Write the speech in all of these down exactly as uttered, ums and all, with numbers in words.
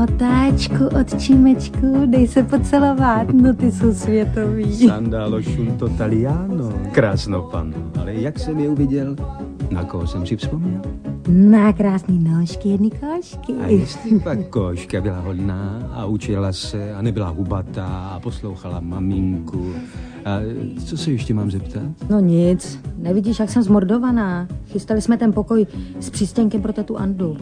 Otáčku od Čímečku, dej se pocelovat, no ty jsou světový. Sandalo šunto taliano, krásno pano. Ale jak jsem je uviděl, na koho jsem si vzpomněl? Na krásný nožky, jedny košky. A jestli pak koška byla hodná a učila se a nebyla hubatá a poslouchala maminku. A co se ještě mám zeptat? No nic, nevidíš, jak jsem zmordovaná. Chystali jsme ten pokoj s přístěnkem pro tetu Andu.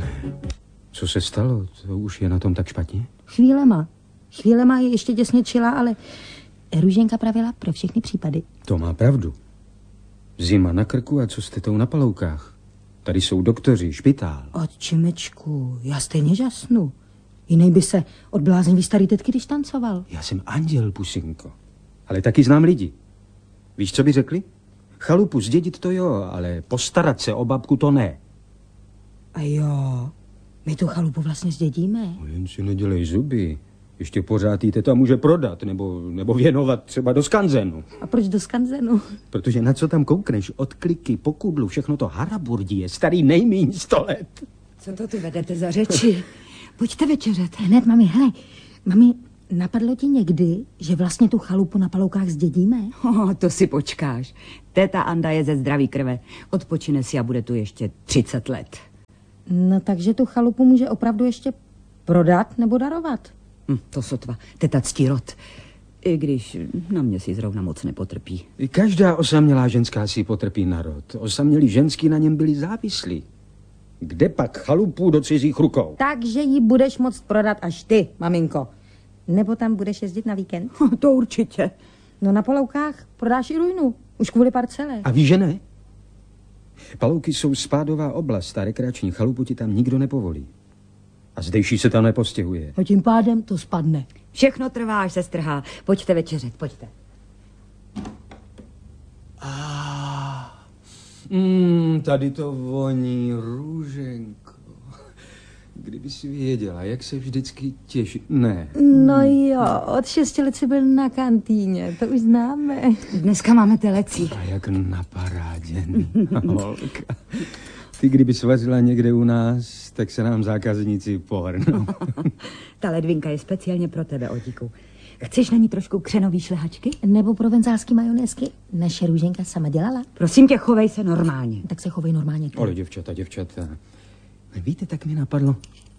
Co se stalo? To už je na tom tak špatně? Chvílema. Chvílema je ještě těsně čila, ale Růženka pravila pro všechny případy. To má pravdu. Zima na krku a co s tetou na paloukách? Tady jsou doktoři, špitál. Od Čimečku, já stejně žasnu. Jinej by se od bláznivý starý tetky distancoval. Já jsem anděl, pusinko. Ale taky znám lidi. Víš, co by řekli? Chalupu zdědit to jo, ale postarat se o babku to ne. A jo, my tu chalupu vlastně zdědíme. No, jen si nedělej zuby. Ještě pořád jí teta může prodat, nebo, nebo věnovat třeba do skanzenu. A proč do skanzenu? Protože na co tam koukneš, od kliky po kudlu, všechno to haraburdí je starý nejmíň sto let. Co to tu vedete za řeči? Pojďte večeřet. Hned, mami, hele, mami, napadlo ti někdy, že vlastně tu chalupu na Paloukách zdědíme? Oh, to si počkáš. Téta Anda je ze zdraví krve. Odpočine si a bude tu ještě třicet let. No takže tu chalupu může opravdu ještě prodat nebo darovat. Hm, to sotva. Teta ctí rod. I když na mě si zrovna moc nepotrpí. Každá osamělá ženská si potrpí na rod. Osamělí ženský na něm byli závislí. Kde pak chalupu do cizích rukou? Takže ji budeš moct prodat až ty, maminko. Nebo tam budeš jezdit na víkend? To určitě. No na Paloukách prodáš i ruinu. Už kvůli parcele. A víš, že ne? Palouky jsou spádová oblast a rekreační chalupu ti tam nikdo nepovolí. A zdejší se tam nepostěhuje. A tím pádem to spadne. Všechno trvá, až se strhá. Pojďte večeřet, pojďte. Ah, mm, tady to voní, Růženko. Kdyby si věděla, jak se vždycky těší. Ne. No jo, od šesti let jsi byl na kantýně, to už známe. Dneska máme telecí. A jak na parádě, holka. Ty, kdyby svařila někde u nás, tak se nám zákazníci pohrnou. Ta ledvinka je speciálně pro tebe, Odíku. Chceš na ní trošku křenový šlehačky? Nebo provenzálský majonézky? Naše Růženka sama dělala. Prosím tě, chovej se normálně. Tak se chovej normálně. Ale děvčata, děvčata. Víte, tak mi napadlo...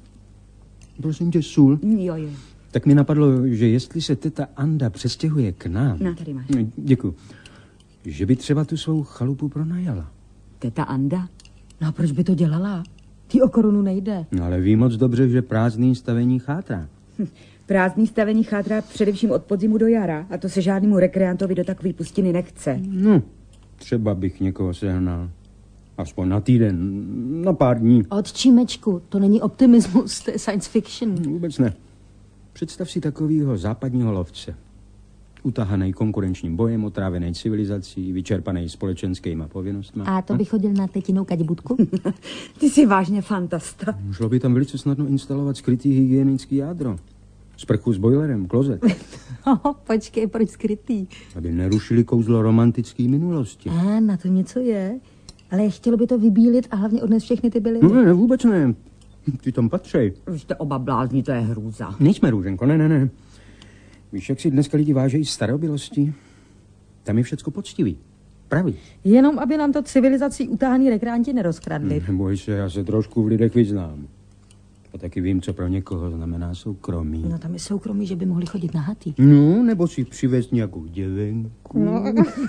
Prosím tě, sůl. Jo, jo. Tak mi napadlo, že jestli se teta Anda přestěhuje k nám... No, tady máš. Děkuji. Že by třeba tu svou chalupu pronajala. Teta Anda? No a proč by to dělala? Ty o korunu nejde. No ale ví moc dobře, že prázdný stavení chátrá. Hm. Prázdný stavení chátrá především od podzimu do jara. A to se žádnému rekreantovi do takové pustiny nechce. No, třeba bych někoho sehnal. Aspoň na týden, na pár dní. Od Čímečku, to není optimismus, to je science fiction. Vůbec ne. Představ si takovýho západního lovce. Utahanej konkurenčním bojem, otrávenej civilizací, vyčerpanej společenskýma povinnostma. A to by chodil na tetinou kadibudku? Ty jsi vážně fantasta. Šlo by tam velice snadno instalovat skrytý hygienický jádro. Sprchu s bojlerem, klozet. No, počkej, proč skrytý? Aby nerušili kouzlo romantické minulosti. A na to něco je. Ale chtělo by to vybílit a hlavně odnes všechny ty byliny. No ne, vůbec ne. Ty tam patřej. Vy jste oba blázni, to je hrůza. Nejsme, Růženko, ne, ne, ne. Víš, jak si dneska lidi vážejí starobylosti? Tam je všecko poctivý. Pravý. Jenom, aby nám to civilizací utáhaný rekreanti nerozkradli. Neboj se, já se trošku v lidech vyznám. A taky vím, co pro někoho znamená soukromí. No tam je soukromí, že by mohli chodit nahatý. No, nebo si přivést nějakou děvenku. No.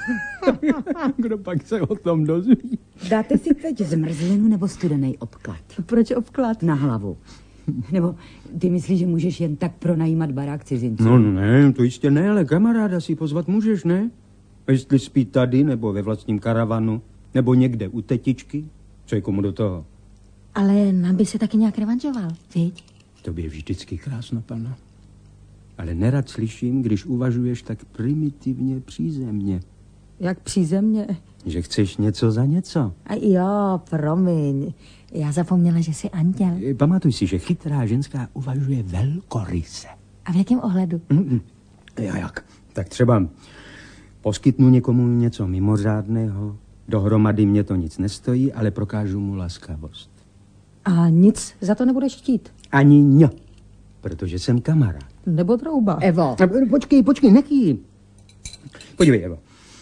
Kdo pak se o tom dozví? Dáte si teď zmrzlinu nebo studený obklad? Proč obklad? Na hlavu. Nebo ty myslíš, že můžeš jen tak pronajímat barák cizinců? No ne, to jistě ne, ale kamaráda si pozvat můžeš, ne? Jestli spí tady, nebo ve vlastním karavanu, nebo někde u tetičky, co je komu do toho? Ale nám by se taky nějak revanžoval, viď? To je vždycky krásno, pana. Ale nerad slyším, když uvažuješ tak primitivně přízemně. Jak přízemně? Že chceš něco za něco. A jo, promiň. Já zapomněla, že jsi anděl. Pamatuj si, že chytrá ženská uvažuje velkoryse. A v jakém ohledu? Mm-mm. Ja, jak? Tak třeba poskytnu někomu něco mimořádného, dohromady mě to nic nestojí, ale prokážu mu laskavost. A nic za to nebudeš chtít? Ani ňo. protože jsem kamarád. Nebo trouba. Evo. Počkej, počkej, nechý. Podívej, Evo.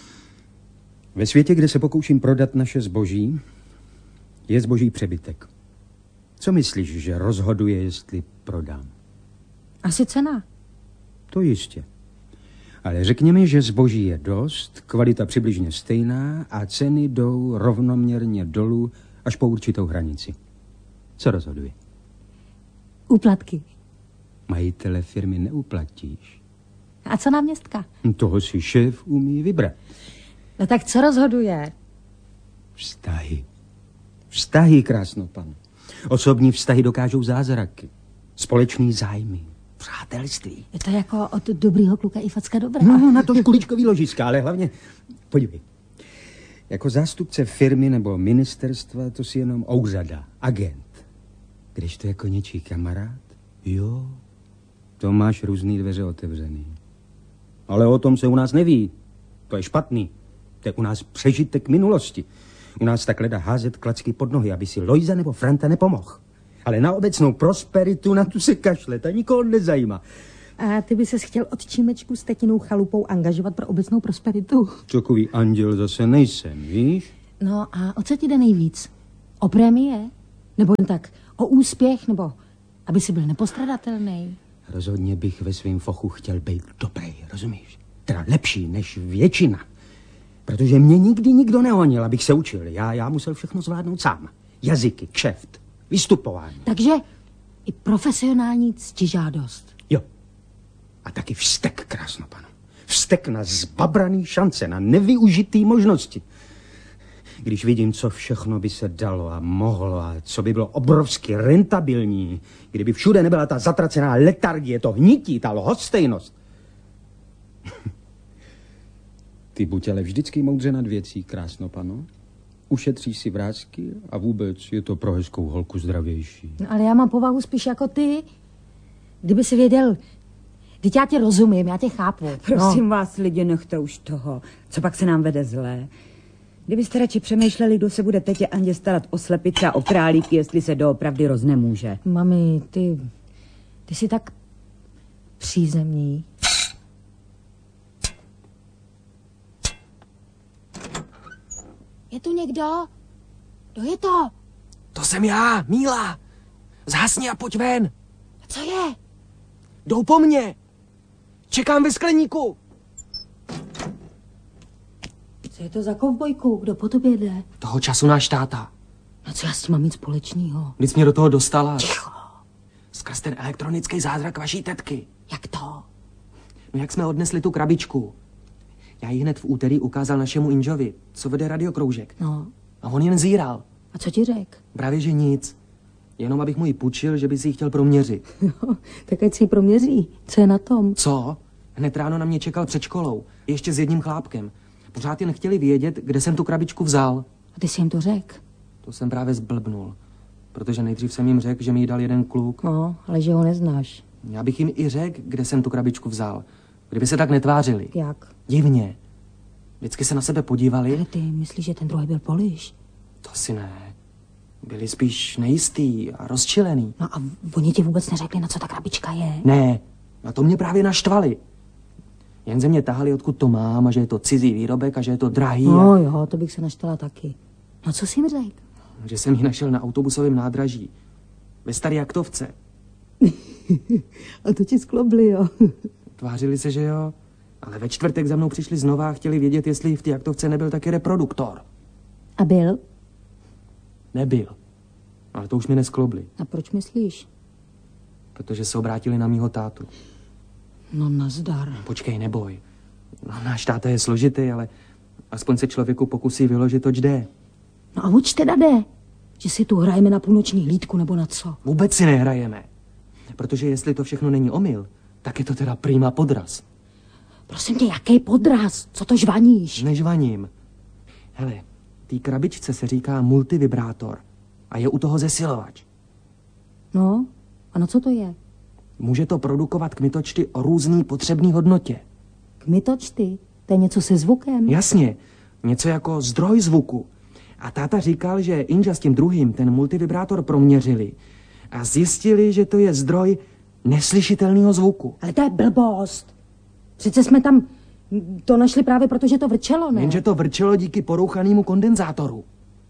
Ve světě, kde se pokouším prodat naše zboží, je zboží přebytek. Co myslíš, že rozhoduje, jestli prodám? Asi cena. To jistě. Ale řekněme, že zboží je dost, kvalita přibližně stejná a ceny jdou rovnoměrně dolů až po určitou hranici. Co rozhoduje? Úplatky. Majitele firmy neuplatíš. A co náměstka? Toho si šéf umí vybrat. No tak co rozhoduje? Vztahy. Vztahy, krásno pan. Osobní vztahy dokážou zázraky. Společný zájmy. Přátelství. Je to jako od dobrýho kluka i facka dobrá. No, na to škuličkový ložiska, ale hlavně, podívej. Jako zástupce firmy nebo ministerstva to si jenom úřada, agent. Když to jako něčí kamarád, jo, to máš různý dveře otevřený. Ale o tom se u nás neví. To je špatný. To je u nás přežitek minulosti. U nás takhle dá házet klacky pod nohy, aby si Lojza nebo Franta nepomohl. Ale na obecnou prosperitu na tu se kašle, ta nikoho nezajímá. A ty by ses chtěl od Čímečku s tetinou chalupou angažovat pro obecnou prosperitu? Takový anděl zase nejsem, víš? No a o co ti jde nejvíc? O prémie? Nebo jen tak o úspěch? Nebo aby si byl nepostradatelný? Rozhodně bych ve svém fochu chtěl být dobrý, rozumíš? Teda lepší než většina. Protože mě nikdy nikdo nehonil, abych se učil. Já, já musel všechno zvládnout sám. Jazyky, kšeft, vystupování. Takže i profesionální ctižádost. Jo. A taky vztek, krásno panu. Vztek na zbabraný šance, na nevyužitý možnosti. Když vidím, co všechno by se dalo a mohlo a co by bylo obrovsky rentabilní, kdyby všude nebyla ta zatracená letargie, to hnití, ta lhostejnost. Ty buď ale vždycky moudře nad věcí, krásno pano. Ušetří si vrásky a vůbec je to pro hezkou holku zdravější. No, ale já mám povahu spíš jako ty. Kdyby si věděl, teď já tě rozumím, já tě chápu. Prosím no. vás, lidi, nechte už toho. Co pak se nám vede zlé? Kdybyste radši přemýšleli, kdo se bude tetě Andě starat o slepice a o králíky, jestli se doopravdy roznemůže. Mami, ty, ty jsi tak přízemní. Je tu někdo? Kdo je to? To jsem já, Míla. Zhasni a pojď ven. Co je? Jdou po mně. Čekám ve skleníku. Co je to za kovbojku? Kdo po tobě jde? Toho času náš táta. No co já s tím mám mít společného? Když mě do toho dostala. Ticho. Skrz ten elektronický zázrak vaší tetky. Jak to? No jak jsme odnesli tu krabičku. Já ji hned v úterý ukázal našemu Inžovi, co vede radiokroužek. No. A on jen zíral. A co ti řek? Právě že nic. Jenom abych mu ji půjčil, že by si ji chtěl proměřit. No, tak ať si ji proměří. Co je na tom? Co? Hned ráno na mě čekal před školou. Ještě s jedním chlápkem. Pořád jen chtěli vědět, kde jsem tu krabičku vzal. A ty jsi jim to řek? To jsem právě zblbnul. Protože nejdřív jsem jim řekl, že mi ji dal jeden kluk. No, ale že ho neznáš. Já bych jim i řekl, kde jsem tu krabičku vzal. Kdyby se tak netvářili. Jak? Divně. Vždycky se na sebe podívali. Ale ty myslíš, že ten druhý byl Poliš? To si ne. Byli spíš nejistý a rozčilený. No a oni ti vůbec neřekli, na co ta krabička je? Ne, na to mě právě naštvali. Jen ze mě tahali, odkud to mám a že je to cizí výrobek a že je to drahý. No a... jo, to bych se naštvala taky. No co jsi jim řekl? Že jsem ji našel na autobusovém nádraží. Ve staré aktovce. A to ti sklobli, jo. Tvářili se, že jo. Ale ve čtvrtek za mnou přišli znova a chtěli vědět, jestli v té aktovce nebyl taky reproduktor. A byl? Nebyl. Ale to už mě nesklobli. A proč myslíš? Protože se obrátili na mýho tátu. No nazdar. Počkej, neboj. No, náš táta je složitý, ale aspoň se člověku pokusí vyložit, oč jde. No a oč teda jde? Že si tu hrajeme na půlnoční hlídku nebo na co? Vůbec si nehrajeme. Protože jestli to všechno není omyl, tak je to teda prima podraz. Prosím tě, jaký podraz? Co to žvaníš? Nežvaním. Hele, té krabičce se říká multivibrátor a je u toho zesilovač. No, a na co to je? Může to produkovat kmitočty o různý potřebný hodnotě. Kmitočty? To je něco se zvukem? Jasně, něco jako zdroj zvuku. A táta říkal, že Inža s tím druhým ten multivibrátor proměřili a zjistili, že to je zdroj neslyšitelného zvuku. Ale to je blbost. Přece jsme tam to našli právě proto, že to vrčelo, ne? Jenže to vrčelo díky porouchanému kondenzátoru.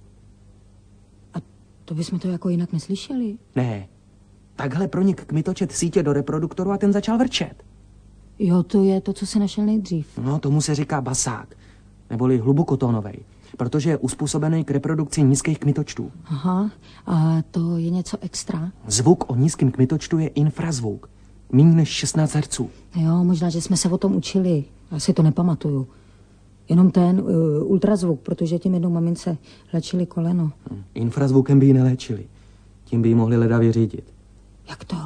A to bychom to jako jinak neslyšeli? Ne. Takhle pronik kmitočet sítě do reproduktoru a ten začal vrčet. Jo, to je to, co se našel nejdřív. No, tomu se říká basák, neboli hlubokotónovej, protože je uspůsobený k reprodukci nízkých kmitočtů. Aha, a to je něco extra? Zvuk o nízkém kmitočtu je infrazvuk, méně než šestnáct hertzů. Jo, možná, že jsme se o tom učili. Já si to nepamatuju. Jenom ten uh, ultrazvuk, protože tím jednou mamince léčili koleno. Hmm. Infrazvukem by ji neléčili. Tím by ji mohli leda vyřídit. Jak to?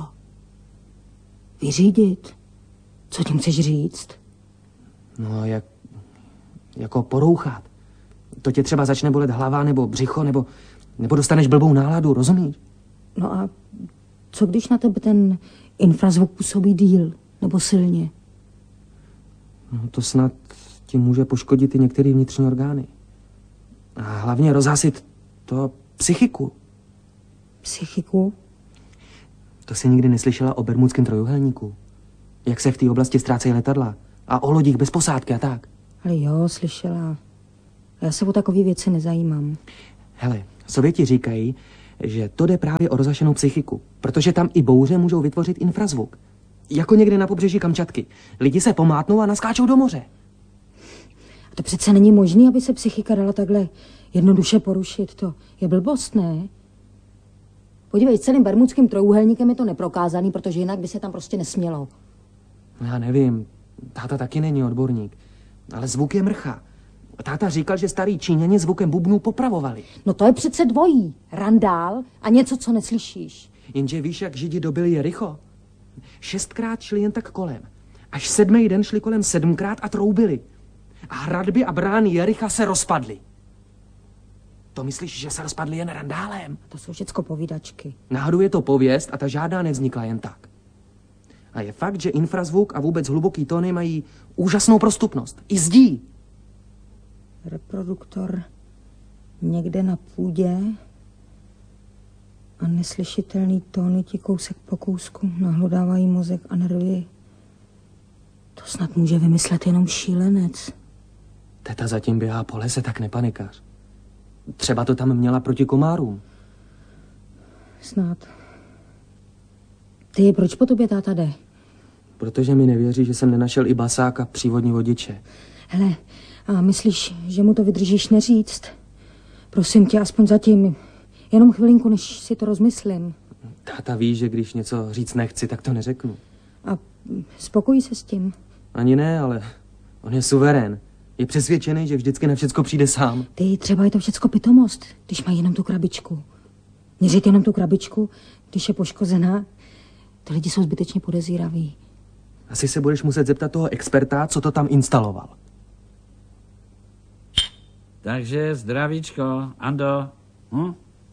Vyřídit? Co tím chceš říct? No, jak... jako porouchat. To tě třeba začne bolet hlava nebo břicho, nebo, nebo dostaneš blbou náladu, rozumíš? No a co když na tebe ten infrazvuk působí díl nebo silně? No, to snad ti může poškodit i některé vnitřní orgány. A hlavně rozhasit to psychiku. Psychiku? To jsi nikdy neslyšela o bermudském trojuhelníku? Jak se v té oblasti ztrácejí letadla? A o lodích bez posádky a tak? Ale jo, slyšela. Já se o takové věci nezajímám. Hele, Sověti říkají, že to jde právě o rozhašenou psychiku, protože tam i bouře můžou vytvořit infrazvuk. Jako někde na pobřeží Kamčatky. Lidi se pomátnou a naskáčou do moře. A to přece není možné, aby se psychika dala takhle jednoduše porušit. To je blbost, ne? Podívej, s celým bermudským trojúhelníkem je to neprokázaný, protože jinak by se tam prostě nesmělo. Já nevím, táta taky není odborník, ale zvuk je mrcha. Táta říkal, že starý Číňani zvukem bubnů popravovali. No to je přece dvojí. Randál a něco, co neslyšíš. Jenže víš, jak Židi dobili Jericho? Šestkrát šli jen tak kolem. Až sedmý den šli kolem sedmkrát a troubili. A hradby a brány Jericha se rozpadly. To myslíš, že se rozpadly jen randálem? To jsou všecko povídačky. Náhodou je to pověst a ta žádná nevznikla jen tak. A je fakt, že infrazvuk a vůbec hluboký tóny mají úžasnou prostupnost. I zdí. Reproduktor někde na půdě a neslyšitelný tóny ti kousek po kousku nahlodávají mozek a nervy. To snad může vymyslet jenom šílenec. Teta zatím běhá po lese, tak nepanikař. Třeba to tam měla proti komárům. Snad. Ty, proč po tobě táta jde? Protože mi nevěří, že jsem nenašel i basák a přívodní vodiče. Hele, a myslíš, že mu to vydržíš neříct? Prosím tě, aspoň zatím. Jenom chvilinku, než si to rozmyslím. Táta ví, že když něco říct nechci, tak to neřeknu. A spokojí se s tím? Ani ne, ale on je suverén. Je přesvědčený, že vždycky na všecko přijde sám. Ty, třeba je to všecko pitomost, když mají jenom tu krabičku. Měřit jenom tu krabičku, když je poškozená, ty lidi jsou zbytečně podezíraví. Asi se budeš muset zeptat toho experta, co to tam instaloval. Takže zdravíčko, Ando. Hm?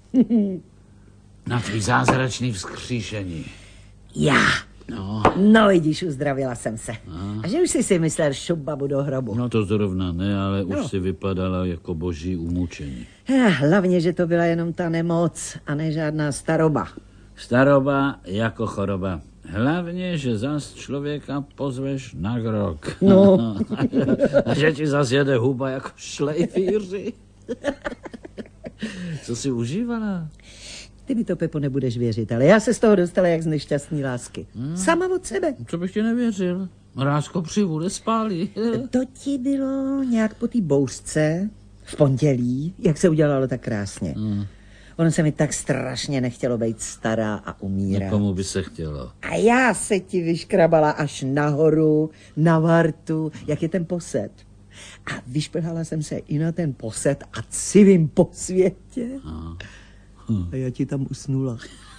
Na tvý zázračný vzkříšení. Já. No. No vidíš, uzdravila jsem se. A, a že už jsi si myslel šup babu do hrobu. No to zrovna ne, ale no. Už si vypadala jako boží umučení. Eh, hlavně, že to byla jenom ta nemoc a ne žádná staroba. Staroba jako choroba. Hlavně, že zas člověka pozveš na grok. No. A že ti zas jede huba jako šlejfíři. Co jsi užívala? Ty mi to, Pepo, nebudeš věřit, ale já se z toho dostala jak z nešťastný lásky. Hmm. Sama od sebe. Co bych ti nevěřil? Mrázko přivu nespálí. To ti bylo nějak po té bouřce v pondělí, jak se udělalo tak krásně. Hmm. Ono se mi tak strašně nechtělo být stará a umírat. Komu by se chtělo? A já se ti vyškrabala až nahoru, na vartu, jak je ten posed. A vyšplhala jsem se i na ten posed a civím po světě. Aha. Hm. A já ti tam usnula.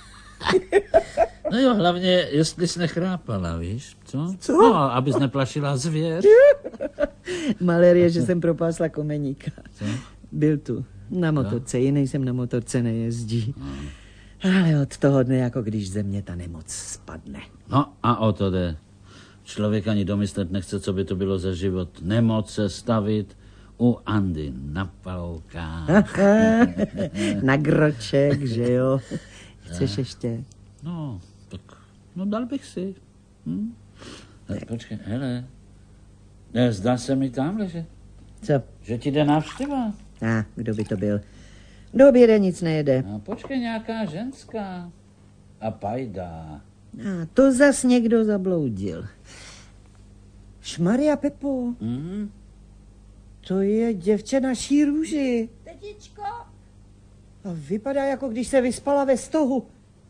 No jo, hlavně, jestli jsi nechrápala, víš, co? Co? No, abys neplašila zvěř. Malér je, že jsem propásla komeníka. Co? Byl tu, na motorce, jiný jsem na motorce nejezdí. Hmm. Ale od toho dne, jako když ze mě ta nemoc spadne. No a o to jde. Člověk ani domyslet nechce, co by to bylo za život. Nemoc se stavit u Andy na palkách. Na groček, že jo? Chceš ještě? No, tak No dal bych si. Hm? Ne, počkej, hele. Ne, zdá se mi tamhle, že, Co? že ti jde návštěva. A, kdo by to byl? Do oběda nic nejede. A počkej, nějaká ženská. A pajda. A to zas někdo zabloudil. Šmaria Pepo, Hm? to je děvče naší růži. Tetičko! A vypadá, jako když se vyspala ve stohu.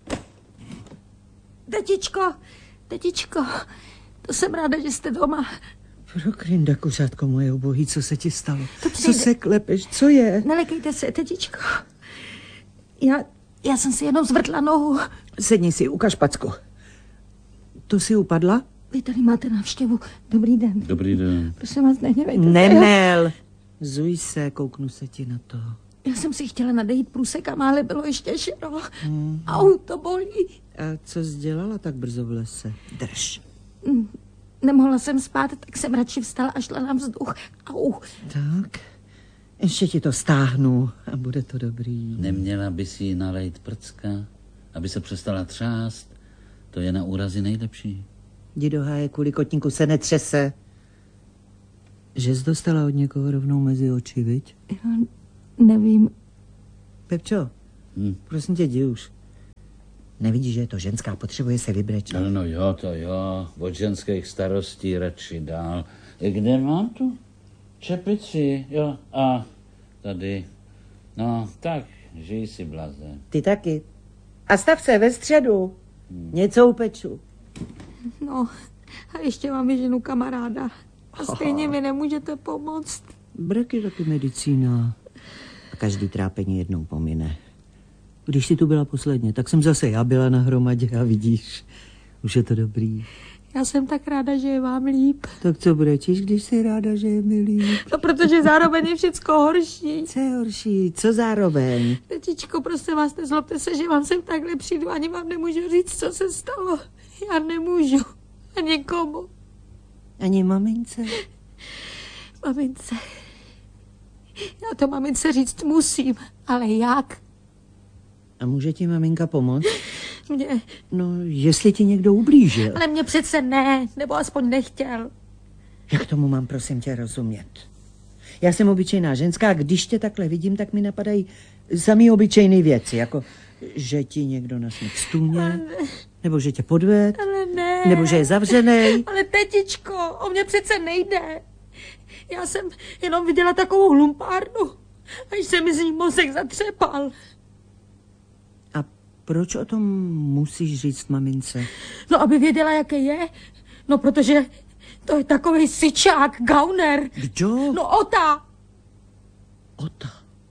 Tetičko! Tetičko! To jsem ráda, že jste doma. Pro Krynda, kuřátko moje ubohý, co se ti stalo? To Co přijde. se klepeš, co je? Nelekejte se, tetičko. Já, já jsem si jenom zvrtla nohu. Sedni si, ukaž packu. To si upadla? Vy tady máte návštěvu. Dobrý den. Dobrý den. Prosím vás, nehněvejte se. Nemel. Zuj se, kouknu se ti na to. Já jsem si chtěla nadejít průsekama, ale bylo ještě širo. Hmm. Au, to bolí. A co jsi dělala tak brzo v lese? Drž. Nemohla jsem spát, tak jsem radši vstala a šla na vzduch. Au. Tak, ještě ti to stáhnu a bude to dobrý. Neměla by si jí nalejt prcka, aby se přestala třást. To je na úrazy nejlepší. Jdi do háje, kvůli kotníku se netřese. Že jsi dostala od někoho rovnou mezi oči, viď? Já nevím. Pepčo, Hm. prosím tě, jdi už. Nevidíš, že je to ženská, potřebuje se vybrečet. No, no jo, to jo. Od ženských starostí radši dál. Kde mám tu čepici? Jo, a tady. No, tak, žij si, blaze. Ty taky. A stav se ve středu. Něco upeču. No, a ještě mám ženu kamaráda. A stejně mi nemůžete pomoct. Brak je taky medicína. A každý trápení jednou pomine. Když jsi tu byla posledně, tak jsem zase já byla na hromadě a vidíš, už je to dobrý. Já jsem tak ráda, že je vám líp. Tak co brečíš, když jsi ráda, že je mi líp? No, protože zároveň je všecko horší. Co je horší, co zároveň? Tetičko, prosím vás, nezlobte se, že vám sem takhle přijdu. Ani vám nemůžu říct, co se stalo. Já nemůžu. A nikomu. Ani mamince? Mamince. Já to mamince říct musím, ale jak? A může ti maminka pomoct? Mě, No, jestli ti někdo ublížil. ale mě přece ne, nebo aspoň nechtěl. Jak tomu mám, prosím tě, rozumět? Já jsem obyčejná ženská a když tě takhle vidím, tak mi napadají samý obyčejné věci, jako že ti někdo nasne k stůně, nebo že tě podved, Ale ne. nebo že je zavřenej. Ale tetičko, o mě přece nejde. Já jsem jenom viděla takovou hlumpárnu, až se mi z ní mozek zatřepal. A proč o tom musíš říct mamince? No, aby věděla, jaké je. No, protože to je takový syčák, gauner. Kdo? No, Ota. Ota.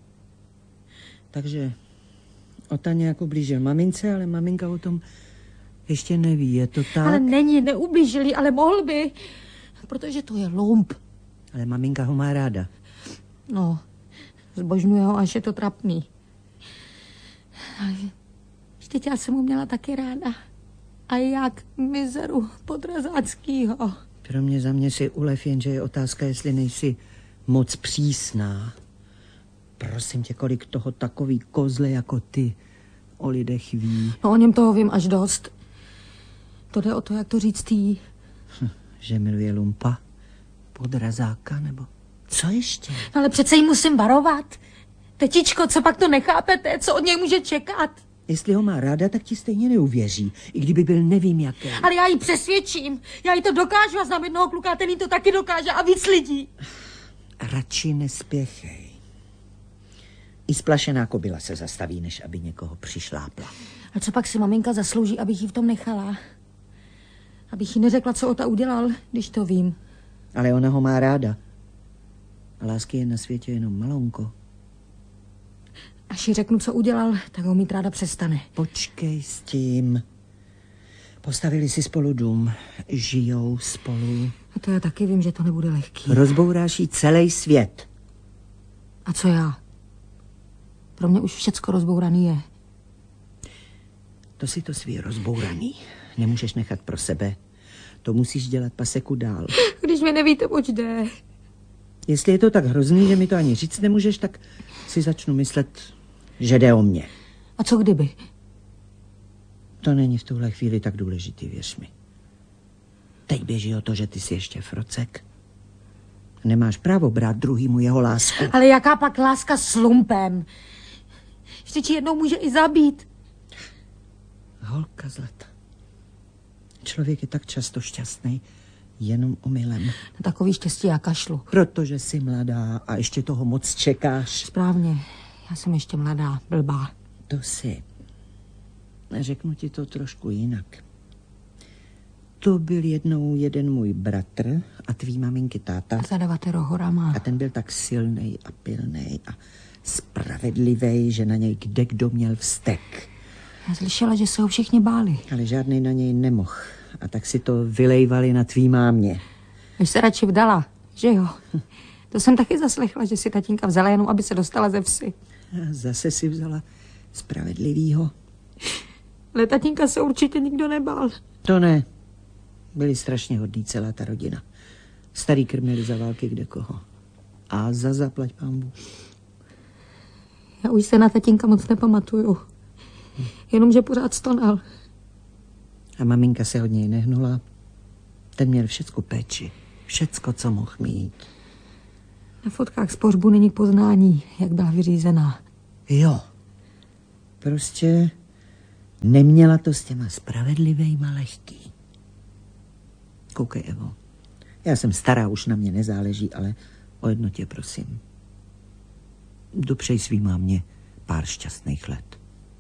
Takže Ota nějak ublížil mamince, ale maminka o tom ještě neví, je to tak? Ale není, neublížili, ale mohl by. Protože to je lump. Ale maminka ho má ráda. No, zbožňuje ho, až je to trapný. Ale vždyť já jsem ho měla taky ráda. A jak mizeru podrazáckýho. Pro mě za mě si ulev, jenže je otázka, jestli nejsi moc přísná. Prosím tě, kolik toho takový kozle jako ty o lidech ví. No, o něm toho vím až dost. To jde o to, jak to říct jí. Hm, že miluje lumpa, podrazáka, nebo co ještě? No, ale přece jí musím varovat. Tetičko, co pak to nechápete? Co od něj může čekat? Jestli ho má ráda, tak ti stejně neuvěří. I kdyby byl nevím jaký. Ale já ji přesvědčím. Já jí to dokážu a znám jednoho kluka, ten jí to taky dokáže a víc lidí. Radši nespěchej. I splašená kobila se zastaví, než aby někoho přišlápla. A co pak si maminka zaslouží, abych ji v tom nechala? Abych jí neřekla, co Ota udělal, když to vím. Ale ona ho má ráda. A lásky je na světě jenom malonko. Až jí řeknu, co udělal, tak ho mít ráda přestane. Počkej s tím. Postavili si spolu dům. Žijou spolu. A to já taky vím, že to nebude lehký. Rozbouráš jí celý svět. A co já? Pro mě už všecko rozbouraný je. To si to svý rozbouraný. Nemůžeš nechat pro sebe. To musíš dělat paseku dál. Když mi nevíte, oč jde. Jestli je to tak hrozný, že mi to ani říct nemůžeš, tak si začnu myslet, že jde o mě. A co kdyby? To není v tuhle chvíli tak důležitý, věř mi. Teď běží o to, že ty jsi ještě frocek. Nemáš právo brát druhýmu jeho lásku. Ale jaká pak láska s lumpem? Vždyť jednou může i zabít. Holka zlata. Člověk je tak často šťastný jenom omylem. Na takový štěstí já kašlu. Protože jsi mladá a ještě toho moc čekáš. Správně. Já jsem ještě mladá, blbá. To jsi. Řeknu ti to trošku jinak. To byl jednou jeden můj bratr a tvý maminky táta. Zadavatero horama. A ten byl tak silnej a pilnej a spravedlivý, že na něj kde kdo měl vztek. Já slyšela, že se ho všichni báli. Ale žádný na něj nemohl. A tak si to vylejvali na tvý mámě. Až se radši vdala, že jo? To jsem taky zaslechla, že si tatínka vzala jenom, aby se dostala ze vsi. A zase si vzala spravedlivýho. Ale tatínka se určitě nikdo nebál. To ne. Byli strašně hodní celá ta rodina. Starý krměli za války kde koho. A za zaplať pánbu. Já už se na tatínka moc nepamatuju. Jenomže pořád stonal. A maminka se od něj nehnula. Ten měl všecko péči. Všecko, co mohl mít. Na fotkách z pohřbu není poznání, jak byla vyřízená. Jo. Prostě neměla to s těma spravedlivejma lehký. Koukej, Evo. Já jsem stará, už na mě nezáleží, ale o jedno tě prosím. Dopřej svý mámě pár šťastných let.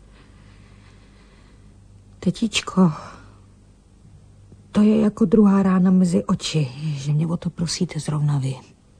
Tetičko, to je jako druhá rána mezi oči, že mě o to prosíte zrovna vy.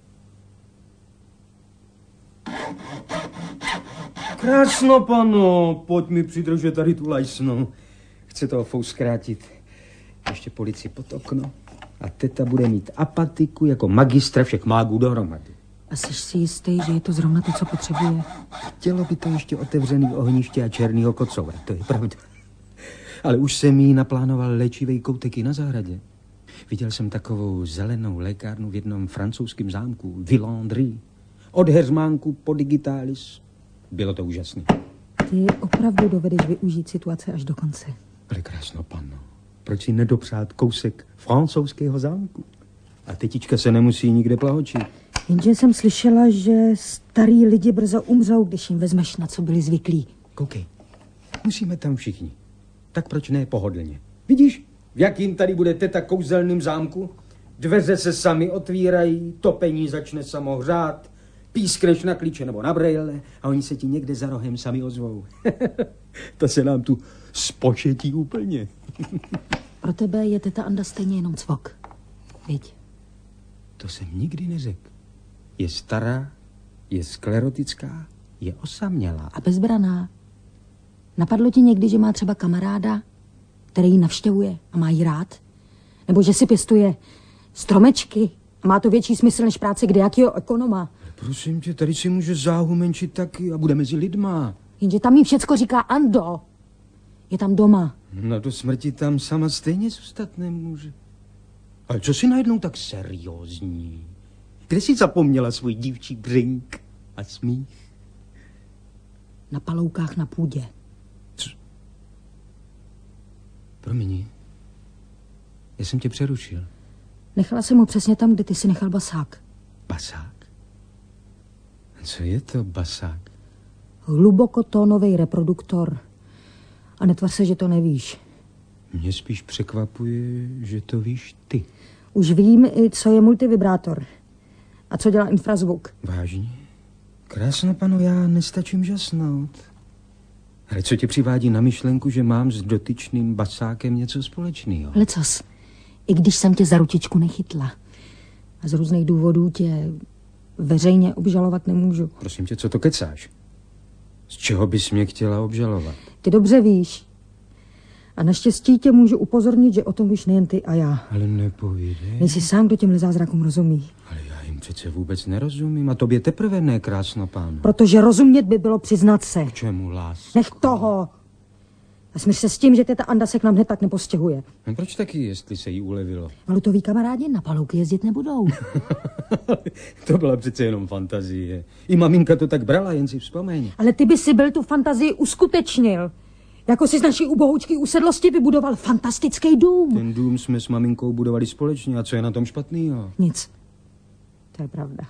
Krásno, pano, pojď mi přidržet tady tu lajsnou. Chce toho fous zkrátit. Ještě policii pod okno. A teta bude mít apatiku jako magistra všech mágů dohromady. A jsi si jistý, že je to zrovna to, co potřebuje? Chtělo by to ještě otevřený ohniště a černýho kocoura, to je pravda. Ale už jsem jí naplánoval léčivý koutek i na zahradě. Viděl jsem takovou zelenou lékárnu v jednom francouzském zámku, Villandry. Od Heřmánku po Digitalis. Bylo to úžasné. Ty opravdu dovedeš využít situace až do konce. Ale krásno, panno. Proč si nedopřát kousek francouzského zámku? A tetička se nemusí nikde plahočit. Jenže jsem slyšela, že starý lidi brzo umřou, když jim vezmeš, na co byli zvyklí. Koukej, musíme tam všichni. Tak proč ne pohodlně? Vidíš, v jakým tady bude teta kouzelným zámku? Dveře se sami otvírají, topení začne samo hřát, pískneš na klíče nebo na brejle a oni se ti někde za rohem sami ozvou. To se nám tu spočetí úplně. Pro tebe je teta Anda stejně jenom cvok. Viď? To jsem nikdy neřekl. Je stará, je sklerotická, je osamělá. A bezbraná. Napadlo ti někdy, že má třeba kamaráda, který ji navštěvuje a má jí rád? Nebo že si pěstuje stromečky a má to větší smysl než práce kdejakýho ekonoma? Prosím tě, tady si může záhumenčit taky a bude mezi lidma. Jenže tam jí všecko říká Ando. Je tam doma. No do smrti tam sama stejně zůstat nemůže. Ale co si najednou tak seriózní? Kde jsi zapomněla svůj dívčí břink a smích? Na paloukách na půdě. Co? Promiň. Já jsem tě přerušil. Nechala jsem ho přesně tam, kde ty si nechal basák. Basák? Co je to basák? Hlubokotónový reproduktor. A netvar se, že to nevíš. Mě spíš překvapuje, že to víš ty. Už vím, co je multivibrátor. A co dělá infrazvuk. Vážně? Krásno, pano, já nestačím žasnout. Ale co tě přivádí na myšlenku, že mám s dotyčným basákem něco společného? Lecos, i když jsem tě za ručičku nechytla. A z různých důvodů tě veřejně obžalovat nemůžu. Prosím tě, co to kecáš? Z čeho bys mě chtěla obžalovat? Ty dobře víš. A naštěstí tě můžu upozornit, že o tom víš nejen ty a já. Ale nepovídej. Nejsi sám, kdo těmhle zázrakům rozumí. Ale já jim přece vůbec nerozumím. A tobě teprve ne, krásno, pánu. Protože rozumět by bylo přiznat se. K čemu, lásko? Nech toho. A smíř se s tím, že teta Anda se k nám hned tak nepostěhuje. No proč taky, jestli se jí ulevilo? Malutoví kamarádi na palouky jezdit nebudou. To byla přece jenom fantazie. I maminka to tak brala, jen si vzpomeň. Ale ty by si byl tu fantazii uskutečnil. Jako si z naší uboučky usedlosti vybudoval fantastický dům. Ten dům jsme s maminkou budovali společně. A co je na tom špatnýho? Nic. To je pravda.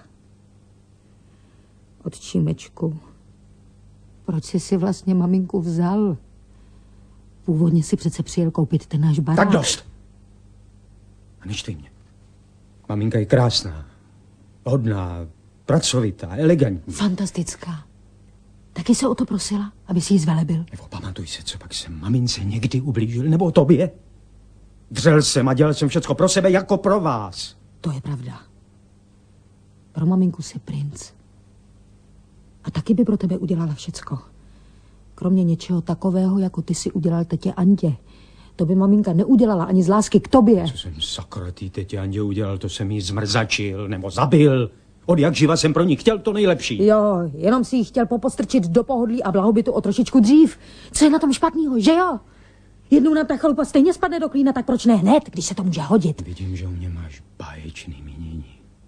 Otčímečku, proč jsi si vlastně maminku vzal? Původně si přece přijel koupit ten náš barák. Tak dost! A neštej mě. Maminka je krásná, hodná, pracovitá, elegantní. Fantastická. Taky se o to prosila, aby si ji zvelebil. Nebo pamatuj se, co pak jsem mamince někdy ublížil, nebo tobě? Dřel jsem a dělal jsem všecko pro sebe jako pro vás. To je pravda. Pro maminku jsi princ. A taky by pro tebe udělala všecko. Kromě něčeho takového, jako ty si udělal tetě Andě. To by maminka neudělala ani z lásky k tobě. Co jsem sakra tý tetě Andě udělal, to jsem jí zmrzačil nebo zabil. Od jak živa jsem pro ní chtěl to nejlepší. Jo, jenom si ji chtěl popostrčit do pohodlí a blahobytu o trošičku dřív. Co je na tom špatného, že jo? Jednou nám ta chalupa stejně spadne do klína, tak proč ne hned, když se to může hodit? Vidím, že u mě máš báječný mínění.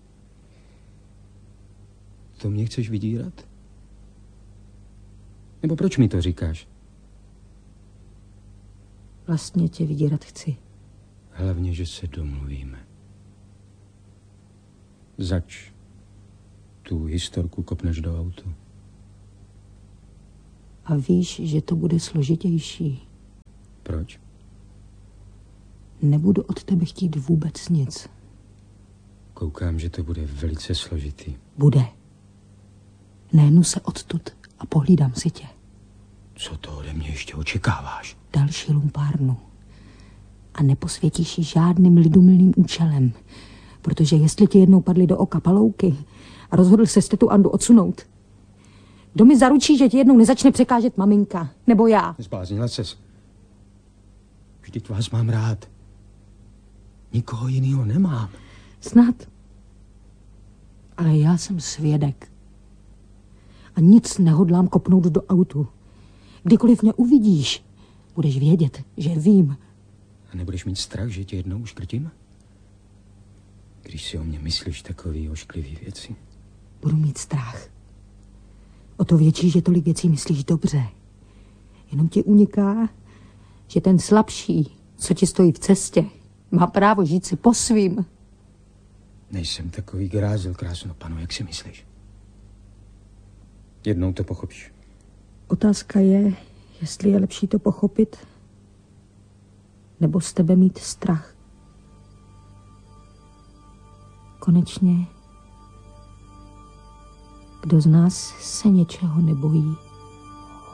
To mě chceš vydírat? Nebo proč mi to říkáš? Vlastně tě vydírat chci. Hlavně, že se domluvíme. Zač tu historku kopneš do autu. A víš, že to bude složitější. Proč? Nebudu od tebe chtít vůbec nic. Koukám, že to bude velice složitý. Bude. Nehnu se odtud a pohlídám si tě. Co to ode mě ještě očekáváš? Další lumpárnu. A neposvětíš ji žádným lidumilným účelem. Protože jestli ti jednou padly do oka palouky a rozhodl se tu Andu odsunout, kdo mi zaručí, že ti jednou nezačne překážet maminka? Nebo já? Zbláznila ses. Vždyť vás mám rád. Nikoho jiného nemám. Snad. Ale já jsem svědek. A nic nehodlám kopnout do autu. Kdykoliv mě uvidíš, budeš vědět, že vím. A nebudeš mít strach, že tě jednou uškrtím? Když si o mě myslíš takový ošklivý věci. Budu mít strach. O to větší, že tolik věcí myslíš dobře. Jenom ti uniká, že ten slabší, co ti stojí v cestě, má právo žít si po svým. Nejsem takový grázel, krásno panu, jak si myslíš? Jednou to pochopíš. Otázka je, jestli je lepší to pochopit, nebo z tebe mít strach. Konečně, kdo z nás se něčeho nebojí?